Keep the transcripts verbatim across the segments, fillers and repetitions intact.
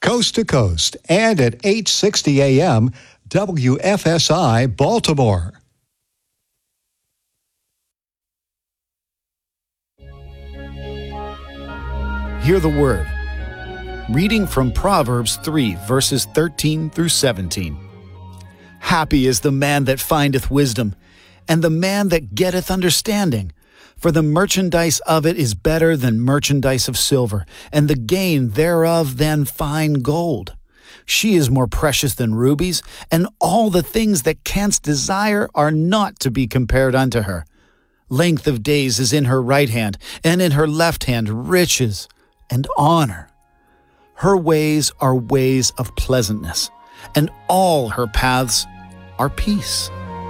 coast to coast, and at eight sixty A M W F S I Baltimore. Hear the word. Reading from Proverbs three, verses thirteen through seventeen. Happy is the man that findeth wisdom, and the man that getteth understanding. For the merchandise of it is better than merchandise of silver, and the gain thereof than fine gold. She is more precious than rubies, and all the things that canst desire are not to be compared unto her. Length of days is in her right hand, and in her left hand riches and honor. Her ways are ways of pleasantness, and all her paths are peace.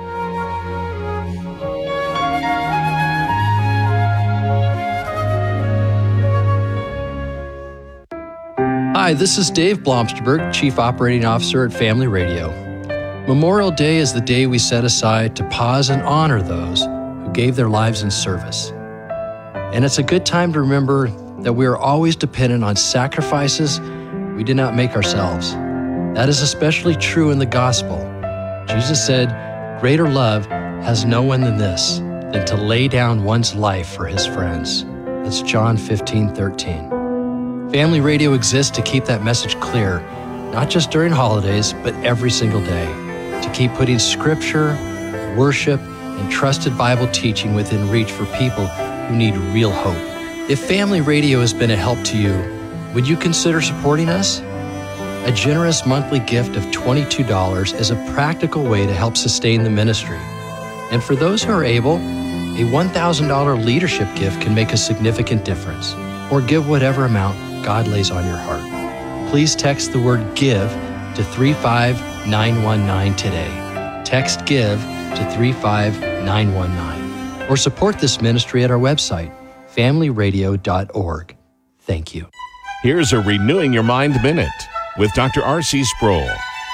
Hi, this is Dave Blomsterberg, Chief Operating Officer at Family Radio. Memorial Day is the day we set aside to pause and honor those who gave their lives in service. And it's a good time to remember that we are always dependent on sacrifices we did not make ourselves. That is especially true in the gospel. Jesus said, "Greater love has no one than this, than to lay down one's life for his friends." That's John fifteen thirteen. Family Radio exists to keep that message clear, not just during holidays, but every single day, to keep putting scripture, worship, and trusted Bible teaching within reach for people who need real hope. If Family Radio has been a help to you, would you consider supporting us? A generous monthly gift of twenty-two dollars is a practical way to help sustain the ministry. And for those who are able, a one thousand dollars leadership gift can make a significant difference. Or give whatever amount God lays on your heart. Please text the word GIVE to three five nine one nine today. Text GIVE to three five nine one nine. Or support this ministry at our website, family radio dot org. Thank you. Here's a Renewing Your Mind Minute with Doctor R C Sproul.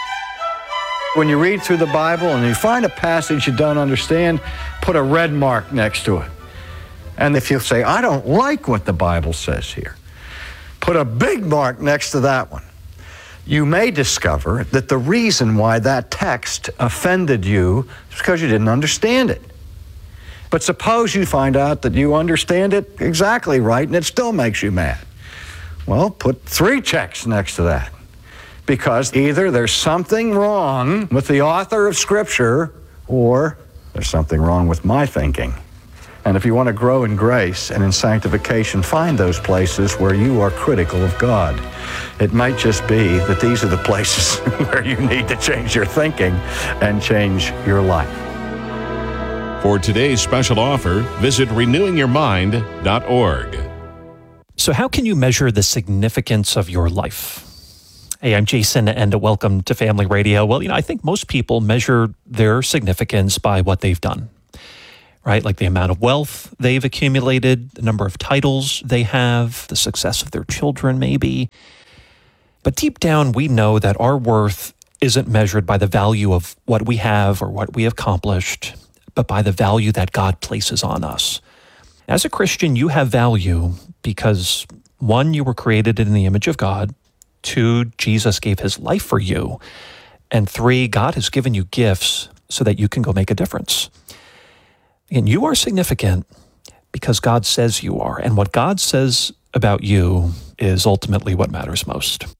When you read through the Bible and you find a passage you don't understand, put a red mark next to it. And if you say, I don't like what the Bible says here, put a big mark next to that one. You may discover that the reason why that text offended you is because you didn't understand it. But suppose you find out that you understand it exactly right and it still makes you mad. Well, put three checks next to that. Because either there's something wrong with the author of Scripture or there's something wrong with my thinking. And if you want to grow in grace and in sanctification, find those places where you are critical of God. It might just be that these are the places where you need to change your thinking and change your life. For today's special offer, visit renewing your mind dot org. So how can you measure the significance of your life? Hey, I'm Jason, and welcome to Family Radio. Well, you know, I think most people measure their significance by what they've done, right? Like the amount of wealth they've accumulated, the number of titles they have, the success of their children, maybe. But deep down, we know that our worth isn't measured by the value of what we have or what we have accomplished, but by the value that God places on us. As a Christian, you have value because, one, you were created in the image of God. Two, Jesus gave his life for you. And three, God has given you gifts so that you can go make a difference. And you are significant because God says you are. And what God says about you is ultimately what matters most.